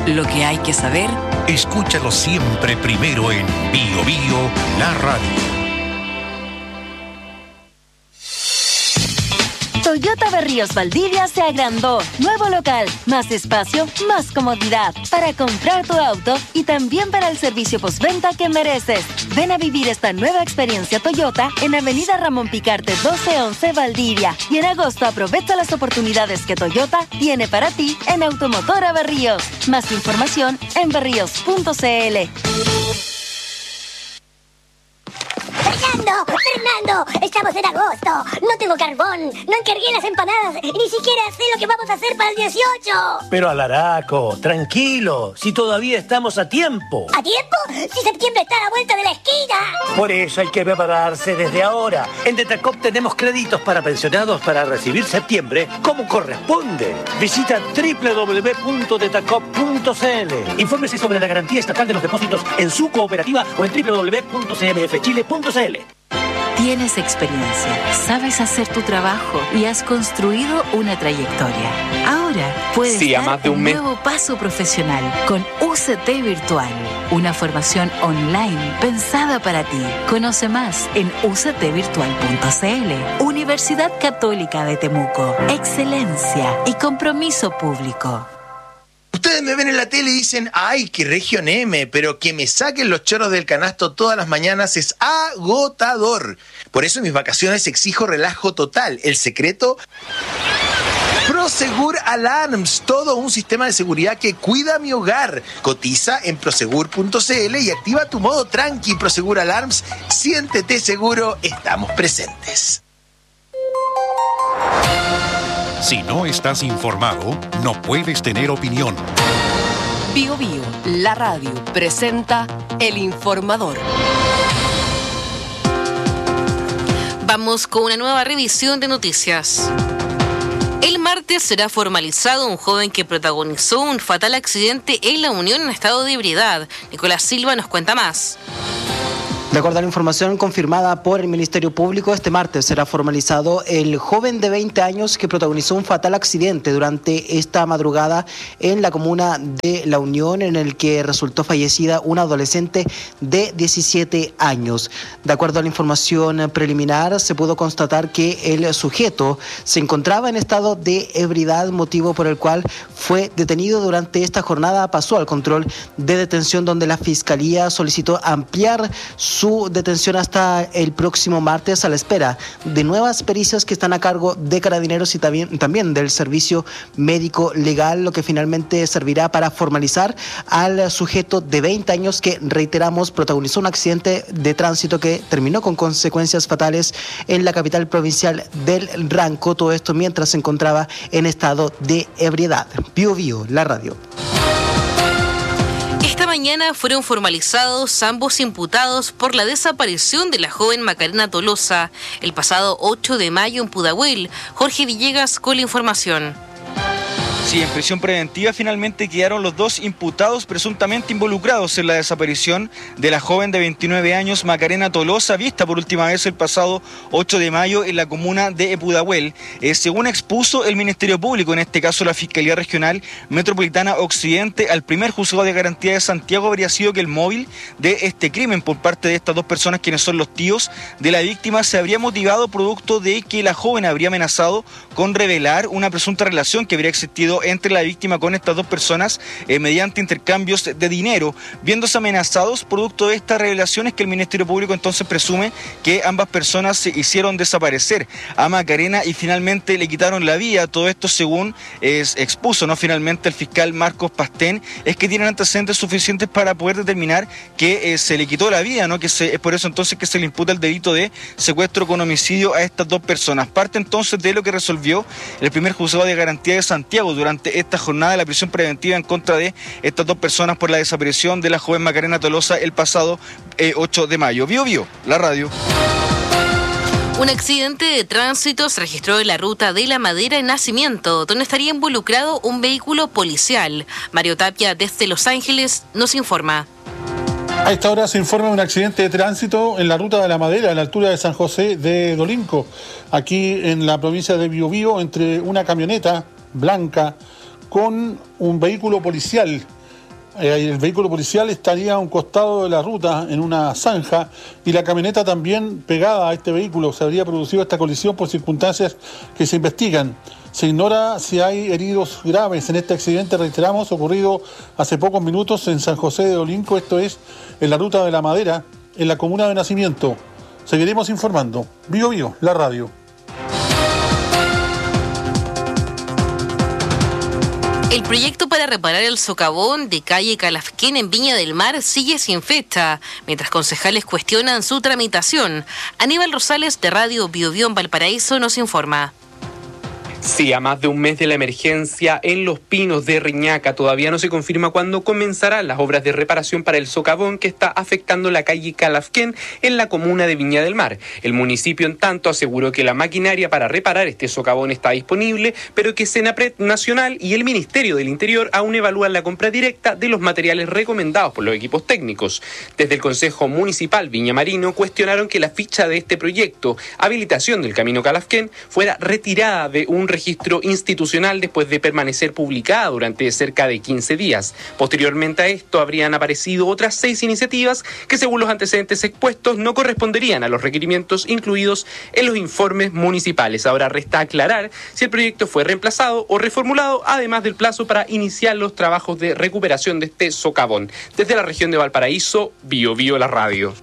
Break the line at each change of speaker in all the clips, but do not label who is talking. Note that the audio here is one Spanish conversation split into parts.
Lo que hay que saber,
escúchalo siempre primero en Bio Bio, la radio.
Toyota Berríos Valdivia se agrandó. Nuevo local, más espacio, más comodidad. Para comprar tu auto y también para el servicio postventa que mereces. Ven a vivir esta nueva experiencia Toyota en Avenida Ramón Picarte 1211 Valdivia. Y en agosto aprovecha las oportunidades que Toyota tiene para ti en Automotora Berríos. Más información en berríos.cl.
Fernando, estamos en agosto. No tengo carbón, no encargué las empanadas y ni siquiera sé lo que vamos a hacer para el 18.
Pero Alaraco, tranquilo, si todavía estamos a tiempo.
¿A tiempo? Si septiembre está a la vuelta de la esquina.
Por eso hay que prepararse desde ahora. En Detacop tenemos créditos para pensionados para recibir septiembre como corresponde. Visita www.detacop.cl. Infórmese sobre la garantía estatal de los depósitos en su cooperativa o en www.cmfchile.cl.
tienes experiencia, sabes hacer tu trabajo y has construido una trayectoria. Ahora puedes dar un nuevo paso profesional con UCT Virtual, una formación online pensada para ti. Conoce más en uctvirtual.cl. Universidad Católica de Temuco. Excelencia y compromiso público.
Ustedes me ven en la tele y dicen, ¡ay, qué región M! Pero que me saquen los chorros del canasto todas las mañanas es agotador. Por eso en mis vacaciones exijo relajo total. El secreto... Prosegur Alarms, todo un sistema de seguridad que cuida mi hogar. Cotiza en prosegur.cl y activa tu modo tranqui. Prosegur Alarms, siéntete seguro, estamos presentes.
Si no estás informado, no puedes tener opinión.
Bio Bio, la radio, presenta El Informador.
Vamos con una nueva revisión de noticias. El martes será formalizado un joven que protagonizó un fatal accidente en La Unión en estado de ebriedad. Nicolás Silva nos cuenta más.
De acuerdo a la información confirmada por el Ministerio Público, este martes será formalizado el joven de 20 años que protagonizó un fatal accidente durante esta madrugada en la comuna de La Unión, en el que resultó fallecida una adolescente de 17 años. De acuerdo a la información preliminar, se pudo constatar que el sujeto se encontraba en estado de ebriedad, motivo por el cual fue detenido durante esta jornada. Pasó al control de detención, donde la Fiscalía solicitó ampliar su detención hasta el próximo martes, a la espera de nuevas pericias que están a cargo de Carabineros y también del Servicio Médico Legal, lo que finalmente servirá para formalizar al sujeto de 20 años que, reiteramos, protagonizó un accidente de tránsito que terminó con consecuencias fatales en la capital provincial del Ranco. Todo esto mientras se encontraba en estado de ebriedad. Bio Bio, la radio.
Esta mañana fueron formalizados ambos imputados por la desaparición de la joven Macarena Tolosa el pasado 8 de mayo en Pudahuel. Jorge Villegas con la información.
Sí, en prisión preventiva finalmente quedaron los dos imputados presuntamente involucrados en la desaparición de la joven de 29 años Macarena Tolosa, vista por última vez el pasado 8 de mayo en la comuna de Pudahuel. Según expuso el Ministerio Público, en este caso la Fiscalía Regional Metropolitana Occidente, al primer juzgado de garantía de Santiago habría sido que el móvil de este crimen por parte de estas dos personas, quienes son los tíos de la víctima, se habría motivado producto de que la joven habría amenazado con revelar una presunta relación que habría existido entre la víctima con estas dos personas mediante intercambios de dinero. Viéndose amenazados producto de estas revelaciones, que el Ministerio Público entonces presume que ambas personas se hicieron desaparecer a Macarena y finalmente le quitaron la vida. Todo esto, según expuso finalmente el fiscal Marcos Pastén, es que tienen antecedentes suficientes para poder determinar que se le quitó la vida, es por eso entonces que se le imputa el delito de secuestro con homicidio a estas dos personas. Parte entonces de lo que resolvió el primer juzgado de garantía de Santiago durante esta jornada de la prisión preventiva en contra de estas dos personas por la desaparición de la joven Macarena Tolosa el pasado 8 de mayo. Bio Bio, la radio.
Un accidente de tránsito se registró en la ruta de La Madera en Nacimiento, donde estaría involucrado un vehículo policial. Mario Tapia, desde Los Ángeles, nos informa.
A esta hora se informa de un accidente de tránsito en la ruta de La Madera, a la altura de San José de Dolinco, aquí en la provincia de Biobío, entre una camioneta blanca con un vehículo policial. El vehículo policial estaría a un costado de la ruta, en una zanja, y la camioneta también pegada a este vehículo. Se habría producido esta colisión por circunstancias que se investigan. Se ignora si hay heridos graves en este accidente, reiteramos, ocurrido hace pocos minutos en San José de Olinco, esto es, en la ruta de La Madera, en la comuna de Nacimiento. Seguiremos informando. Bío Bío, la radio.
El proyecto para reparar el socavón de calle Calafquén en Viña del Mar sigue sin fecha, mientras concejales cuestionan su tramitación. Aníbal Rosales, de Radio Bío Bío en Valparaíso, nos informa.
Sí, a más de un mes de la emergencia en Los Pinos de Reñaca, todavía no se confirma cuándo comenzarán las obras de reparación para el socavón que está afectando la calle Calafquén en la comuna de Viña del Mar. El municipio, en tanto, aseguró que la maquinaria para reparar este socavón está disponible, pero que Senapred Nacional y el Ministerio del Interior aún evalúan la compra directa de los materiales recomendados por los equipos técnicos. Desde el Consejo Municipal Viña Marino cuestionaron que la ficha de este proyecto, habilitación del camino Calafquén, fuera retirada de un registro institucional después de permanecer publicada durante cerca de 15 días. Posteriormente a esto habrían aparecido otras 6 iniciativas que, según los antecedentes expuestos, no corresponderían a los requerimientos incluidos en los informes municipales. Ahora resta aclarar si el proyecto fue reemplazado o reformulado, además del plazo para iniciar los trabajos de recuperación de este socavón. Desde la región de Valparaíso, Bío Bío, la radio.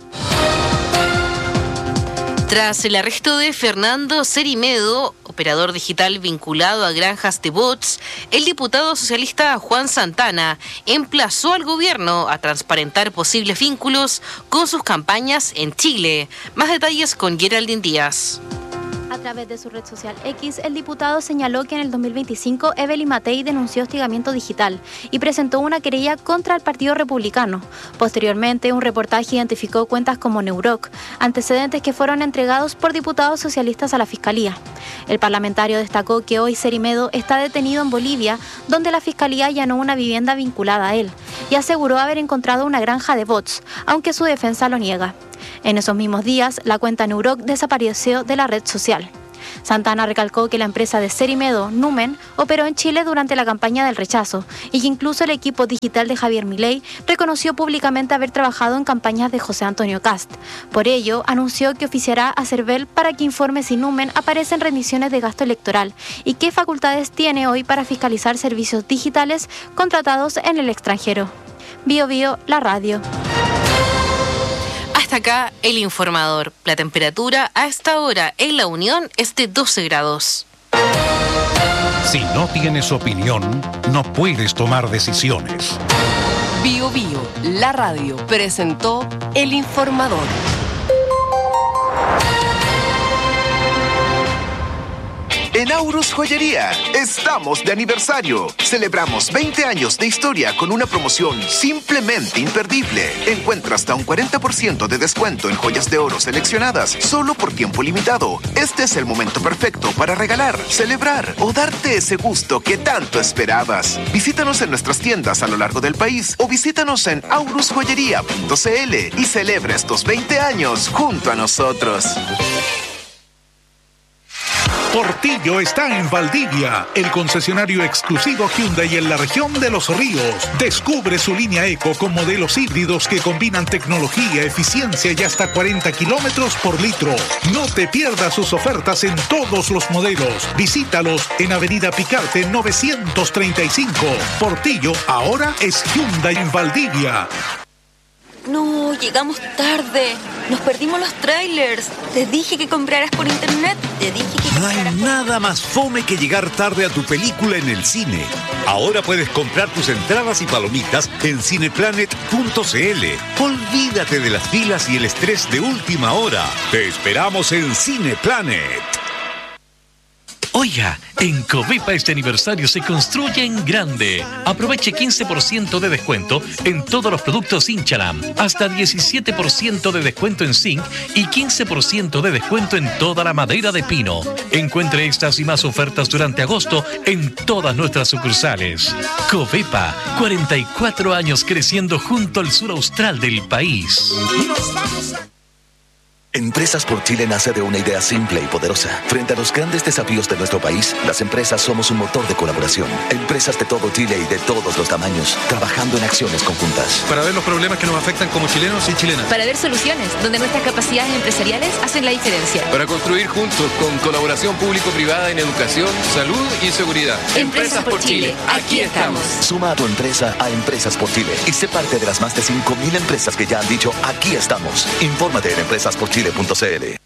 Tras el arresto de Fernando Cerimedo, operador digital vinculado a granjas de bots, el diputado socialista Juan Santana emplazó al gobierno a transparentar posibles vínculos con sus campañas en Chile. Más detalles con Geraldine Díaz.
A través de su red social X, el diputado señaló que en el 2025 Evelyn Matei denunció hostigamiento digital y presentó una querella contra el Partido Republicano. Posteriormente, un reportaje identificó cuentas como Neuroc, antecedentes que fueron entregados por diputados socialistas a la Fiscalía. El parlamentario destacó que hoy Cerimedo está detenido en Bolivia, donde la Fiscalía allanó una vivienda vinculada a él, y aseguró haber encontrado una granja de bots, aunque su defensa lo niega. En esos mismos días, la cuenta Neuroc desapareció de la red social. Santana recalcó que la empresa de Cerimedo, Numen, operó en Chile durante la campaña del rechazo y que incluso el equipo digital de Javier Milei reconoció públicamente haber trabajado en campañas de José Antonio Kast. Por ello, anunció que oficiará a Cervel para que informe si Numen aparece en rendiciones de gasto electoral y qué facultades tiene hoy para fiscalizar servicios digitales contratados en el extranjero. Bío Bío, la radio.
Hasta acá el informador. La temperatura a esta hora en La Unión es de 12 grados.
Si no tienes opinión, no puedes tomar decisiones.
Bío Bío, la radio, presentó el informador.
En Aurus Joyería estamos de aniversario. Celebramos 20 años de historia con una promoción simplemente imperdible. Encuentra hasta un 40% de descuento en joyas de oro seleccionadas solo por tiempo limitado. Este es el momento perfecto para regalar, celebrar o darte ese gusto que tanto esperabas. Visítanos en nuestras tiendas a lo largo del país o visítanos en aurusjoyería.cl y celebra estos 20 años junto a nosotros.
Portillo está en Valdivia, el concesionario exclusivo Hyundai en la región de Los Ríos. Descubre su línea Eco con modelos híbridos que combinan tecnología, eficiencia y hasta 40 kilómetros por litro. No te pierdas sus ofertas en todos los modelos. Visítalos en Avenida Picarte 935. Portillo ahora es Hyundai en Valdivia.
No, llegamos tarde. Nos perdimos los trailers. Te dije que compraras por internet.
No hay nada más fome que llegar tarde a tu película en el cine. Ahora puedes comprar tus entradas y palomitas en cineplanet.cl. Olvídate de las filas y el estrés de última hora. Te esperamos en Cineplanet.
Oiga, en Covepa este aniversario se construye en grande. Aproveche 15% de descuento en todos los productos Inchalam, hasta 17% de descuento en zinc y 15% de descuento en toda la madera de pino. Encuentre estas y más ofertas durante agosto en todas nuestras sucursales. Covepa, 44 años creciendo junto al sur austral del país.
Empresas por Chile nace de una idea simple y poderosa. Frente a los grandes desafíos de nuestro país, las empresas somos un motor de colaboración. Empresas de todo Chile y de todos los tamaños, trabajando en acciones conjuntas.
Para ver los problemas que nos afectan como chilenos y chilenas.
Para ver soluciones donde nuestras capacidades empresariales hacen la diferencia.
Para construir juntos con colaboración público-privada en educación, salud y seguridad.
Empresas por Chile, aquí estamos.
Suma a tu empresa a Empresas por Chile y sé parte de las más de 5.000 empresas que ya han dicho aquí estamos. Infórmate en empresasporchile.cl.